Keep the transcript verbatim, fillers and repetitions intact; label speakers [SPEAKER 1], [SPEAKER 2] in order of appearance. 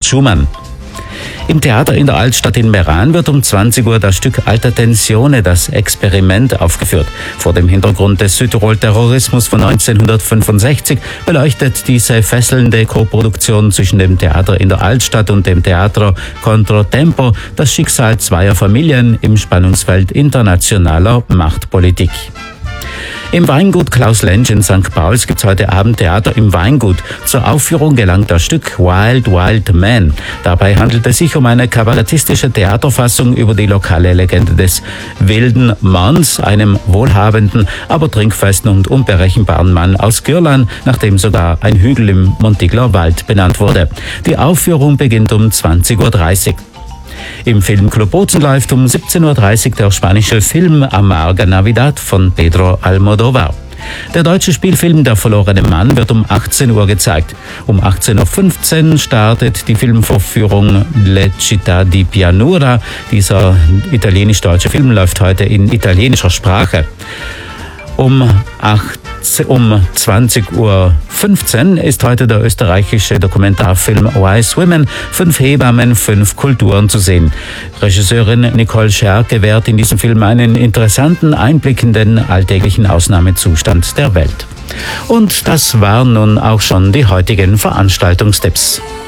[SPEAKER 1] Schumann. Im Theater in der Altstadt in Meran wird um zwanzig Uhr das Stück Alta Tensione, das Experiment, aufgeführt. Vor dem Hintergrund des Südtirol-Terrorismus von neunzehnhundertfünfundsechzig beleuchtet diese fesselnde Koproduktion zwischen dem Theater in der Altstadt und dem Teatro Controtempo das Schicksal zweier Familien im Spannungsfeld internationaler Machtpolitik. Im Weingut Klaus Lentsch in Sankt Pauls gibt's heute Abend Theater im Weingut. Zur Aufführung gelangt das Stück Wild Wild Man. Dabei handelt es sich um eine kabarettistische Theaterfassung über die lokale Legende des wilden Manns, einem wohlhabenden, aber trinkfesten und unberechenbaren Mann aus Gürlan, nach dem sogar ein Hügel im Montigler Wald benannt wurde. Die Aufführung beginnt um zwanzig Uhr dreißig. Im Filmclub Bozen läuft um siebzehn Uhr dreißig der spanische Film Amarga Navidad von Pedro Almodóvar. Der deutsche Spielfilm Der verlorene Mann wird um achtzehn Uhr gezeigt. Um achtzehn Uhr fünfzehn startet die Filmvorführung Le Città di Pianura. Dieser italienisch-deutsche Film läuft heute in italienischer Sprache. Um, um zwanzig Uhr fünfzehn ist heute der österreichische Dokumentarfilm Wise Women, fünf Hebammen, fünf Kulturen zu sehen. Regisseurin Nicole Scherk gewährt in diesem Film einen interessanten Einblick in den alltäglichen Ausnahmezustand der Welt. Und das waren nun auch schon die heutigen Veranstaltungstipps.